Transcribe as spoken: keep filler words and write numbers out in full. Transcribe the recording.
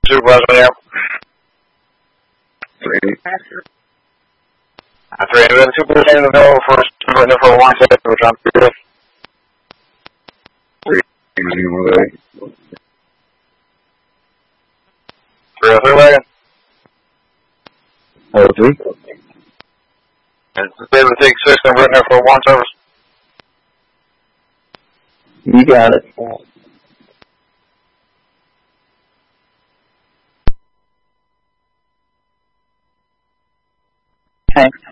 Supervisor there. Three. Uh, three. We have a supervisor available for written for one second, which I'm curious. Three. Three oh three wagon. Oh, three. And David take six and written there for one service. You got it. Okay.